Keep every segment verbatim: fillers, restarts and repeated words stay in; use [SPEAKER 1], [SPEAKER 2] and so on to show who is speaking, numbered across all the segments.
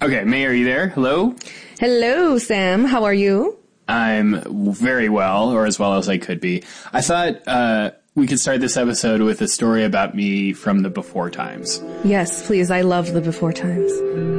[SPEAKER 1] Okay, May, are you there? Hello?
[SPEAKER 2] Hello, Sam. How are you?
[SPEAKER 1] I'm very well, or as well as I could be. I thought uh, we could start this episode with a story about me from the before times.
[SPEAKER 2] Yes, please. I love the before times.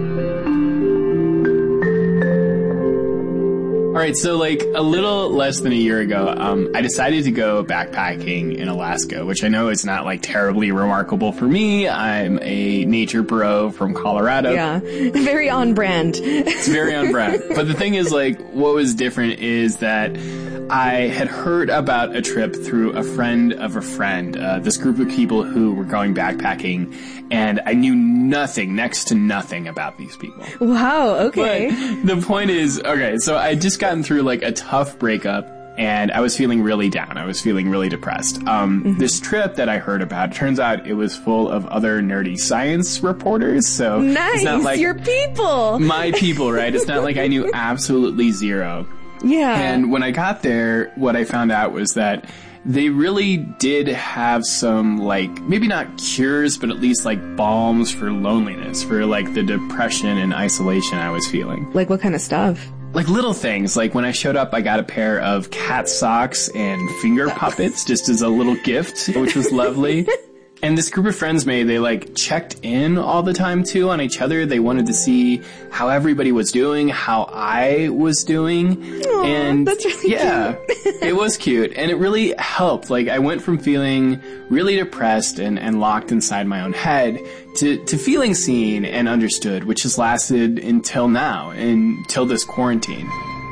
[SPEAKER 1] All right, so like a little less than a year ago, um, I decided to go backpacking in Alaska, which I know is not like terribly remarkable for me. I'm a nature bro from Colorado.
[SPEAKER 2] Yeah, very on brand.
[SPEAKER 1] It's very on brand. But the thing is, like, what was different is that I had heard about a trip through a friend of a friend, uh, this group of people who were going backpacking, and I knew nothing, next to nothing about these people.
[SPEAKER 2] Wow, okay.
[SPEAKER 1] But the point is, okay, so I just gotten through like a tough breakup, and I was feeling really down. I was feeling really depressed. Um, mm-hmm. This trip that I heard about, turns out it was full of other nerdy science reporters, so
[SPEAKER 2] nice,
[SPEAKER 1] it's not like
[SPEAKER 2] your people.
[SPEAKER 1] My people, right? It's not like I knew absolutely zero.
[SPEAKER 2] Yeah.
[SPEAKER 1] And when I got there, what I found out was that they really did have some, like, maybe not cures, but at least, like, balms for loneliness, for, like, the depression and isolation I was feeling.
[SPEAKER 2] Like, what kind of stuff?
[SPEAKER 1] Like, little things. Like, when I showed up, I got a pair of cat socks and finger puppets just as a little gift, which was lovely. And this group of friends made, they like checked in all the time too on each other. They wanted to see how everybody was doing, how I was doing.
[SPEAKER 2] Aww,
[SPEAKER 1] and
[SPEAKER 2] that's really
[SPEAKER 1] yeah,
[SPEAKER 2] cute.
[SPEAKER 1] It was cute. And it really helped. Like, I went from feeling really depressed and, and locked inside my own head to, to feeling seen and understood, which has lasted until now, until this quarantine.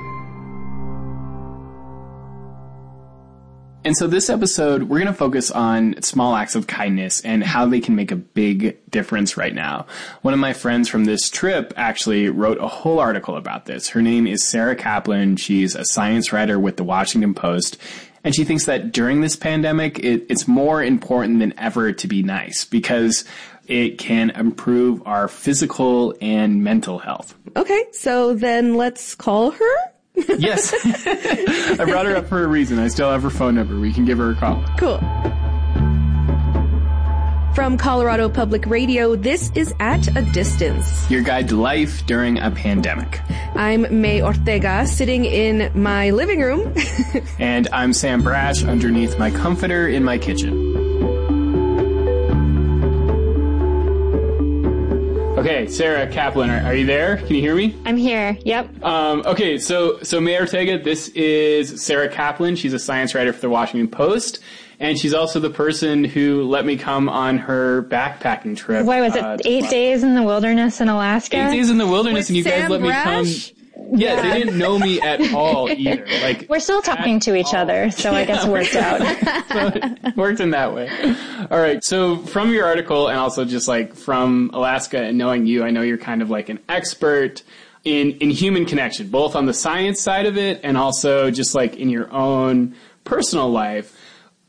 [SPEAKER 1] And so this episode, we're going to focus on small acts of kindness and how they can make a big difference right now. One of my friends from this trip actually wrote a whole article about this. Her name is Sarah Kaplan. She's a science writer with the Washington Post. And she thinks that during this pandemic, it, it's more important than ever to be nice because it can improve our physical and mental health.
[SPEAKER 2] Okay, so then let's call her.
[SPEAKER 1] Yes. I brought her up for a reason. I still have her phone number. We can give her a call.
[SPEAKER 2] Cool. From Colorado Public Radio, this is At a Distance,
[SPEAKER 1] your guide to life during a pandemic.
[SPEAKER 2] I'm May Ortega, sitting in my living room.
[SPEAKER 1] And I'm Sam Brash, underneath my comforter in my kitchen. Okay, Sarah Kaplan, are, are you there? Can you hear me?
[SPEAKER 3] I'm here. Yep.
[SPEAKER 1] Um, okay, so so May Ortega, this is Sarah Kaplan. She's a science writer for the Washington Post, and she's also the person who let me come on her backpacking trip.
[SPEAKER 3] What was it? Uh, eight days in the wilderness in Alaska?
[SPEAKER 1] Eight days in the wilderness,
[SPEAKER 2] With
[SPEAKER 1] and you
[SPEAKER 2] Sam
[SPEAKER 1] guys let
[SPEAKER 2] Brash?
[SPEAKER 1] me come. Yeah, they didn't know me at all either. Like,
[SPEAKER 3] we're still talking to each all. other, so yeah, I guess it worked out.
[SPEAKER 1] So it worked in that way. All right. So from your article, and also just like from Alaska and knowing you, I know you're kind of like an expert in, in human connection, both on the science side of it and also just like in your own personal life.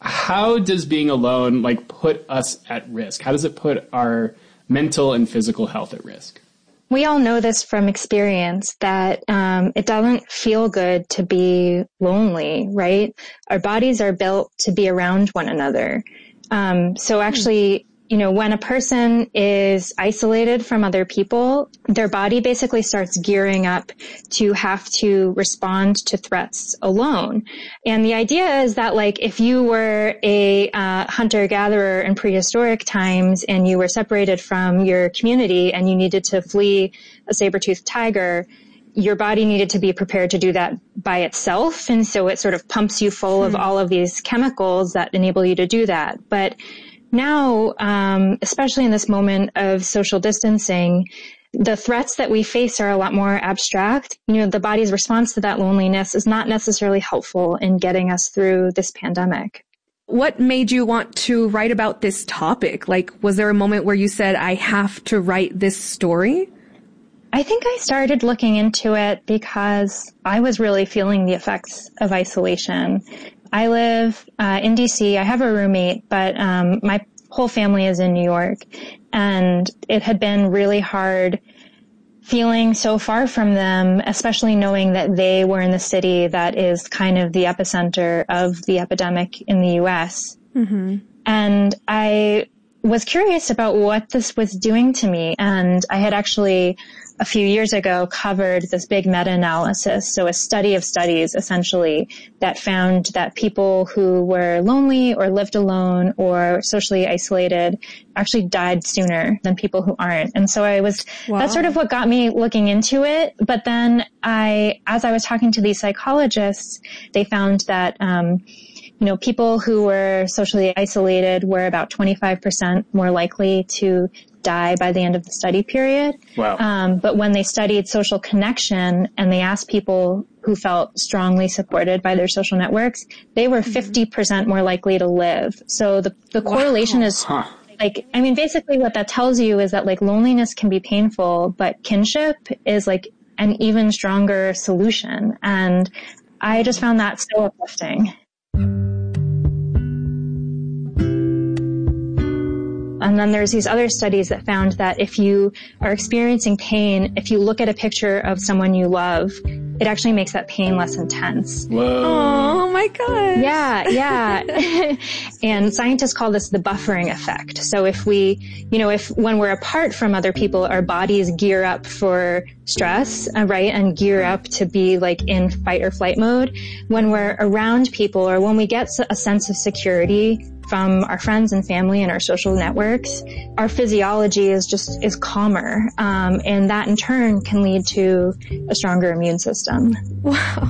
[SPEAKER 1] How does being alone like put us at risk? How does it put our mental and physical health at risk?
[SPEAKER 3] We all know this from experience that um, it doesn't feel good to be lonely, right? Our bodies are built to be around one another. Um, so actually, you know, when a person is isolated from other people, their body basically starts gearing up to have to respond to threats alone. And the idea is that, like, if you were a uh, hunter-gatherer in prehistoric times and you were separated from your community and you needed to flee a saber-toothed tiger, your body needed to be prepared to do that by itself. And so it sort of pumps you full hmm. of all of these chemicals that enable you to do that. But now, um, especially in this moment of social distancing, the threats that we face are a lot more abstract. You know, the body's response to that loneliness is not necessarily helpful in getting us through this pandemic.
[SPEAKER 2] What made you want to write about this topic? Like, was there a moment where you said, I have to write this story?
[SPEAKER 3] I think I started looking into it because I was really feeling the effects of isolation. I live uh, in D C. I have a roommate, but um, my whole family is in New York. And it had been really hard feeling so far from them, especially knowing that they were in the city that is kind of the epicenter of the epidemic in the U S. Mm-hmm. And I was curious about what this was doing to me. And I had actually a few years ago covered this big meta-analysis. So a study of studies essentially that found that people who were lonely or lived alone or socially isolated actually died sooner than people who aren't. And so I was, wow. That's sort of what got me looking into it. But then I, as I was talking to these psychologists, they found that, um, you know, people who were socially isolated were about twenty-five percent more likely to die by the end of the study period.
[SPEAKER 1] Wow.
[SPEAKER 3] Um, but when they studied social connection and they asked people who felt strongly supported by their social networks, they were fifty percent more likely to live. So the, the correlation wow. is huh. like, I mean, basically what that tells you is that like loneliness can be painful, but kinship is like an even stronger solution. And I just found that so uplifting. And then there's these other studies that found that if you are experiencing pain, if you look at a picture of someone you love, it actually makes that pain less intense.
[SPEAKER 1] Whoa.
[SPEAKER 2] Oh my God.
[SPEAKER 3] Yeah, yeah. And scientists call this the buffering effect. So if we, you know, if when we're apart from other people, our bodies gear up for stress, uh, right? And gear up to be like in fight or flight mode. When we're around people or when we get a sense of security from our friends and family and our social networks, our physiology is just, is calmer. Um, and that in turn can lead to a stronger immune system.
[SPEAKER 2] Wow.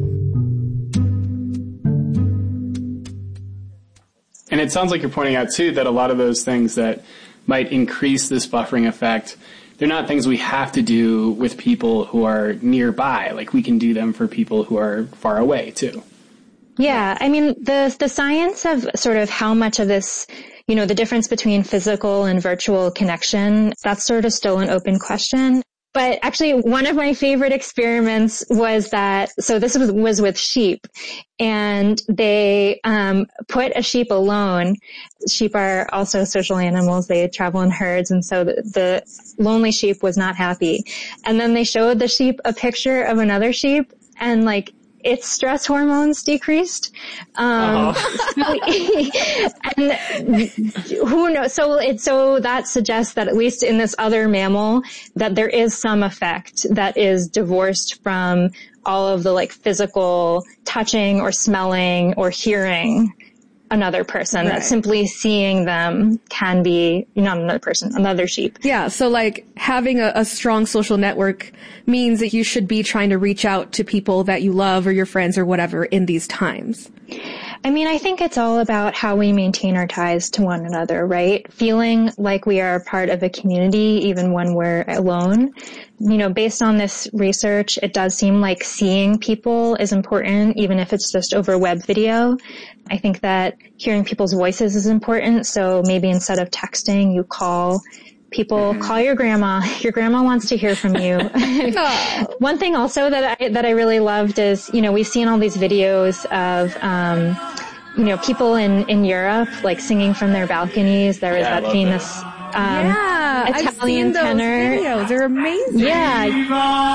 [SPEAKER 1] And it sounds like you're pointing out too that a lot of those things that might increase this buffering effect, they're not things we have to do with people who are nearby. Like we can do them for people who are far away too.
[SPEAKER 3] Yeah, I mean, the the science of sort of how much of this, you know, the difference between physical and virtual connection, that's sort of still an open question. But actually, one of my favorite experiments was that, so this was, was with sheep, and they um put a sheep alone. Sheep are also social animals. They travel in herds, and so the, the lonely sheep was not happy. And then they showed the sheep a picture of another sheep, and like, its stress hormones decreased. Um, uh-huh. And who knows? So it, so that suggests that at least in this other mammal, that there is some effect that is divorced from all of the like physical touching or smelling or hearing another person. Right. That simply seeing them can be not another person, another sheep.
[SPEAKER 2] Yeah. So like having a, a strong social network means that you should be trying to reach out to people that you love or your friends or whatever in these times.
[SPEAKER 3] I mean, I think it's all about how we maintain our ties to one another, right? Feeling like we are part of a community even when we're alone. You know, based on this research, it does seem like seeing people is important, even if it's just over web video. I think that hearing people's voices is important. So maybe instead of texting, you call people, mm-hmm. call your grandma. Your grandma wants to hear from you. One thing also that I, that I really loved is, you know, we've seen all these videos of, um, you know, people in, in Europe, like singing from their balconies. There was yeah, that famous,
[SPEAKER 2] that. Um,
[SPEAKER 3] yeah,
[SPEAKER 2] Italian
[SPEAKER 3] I've seen those
[SPEAKER 2] tenor. Videos. They're amazing.
[SPEAKER 3] Yeah.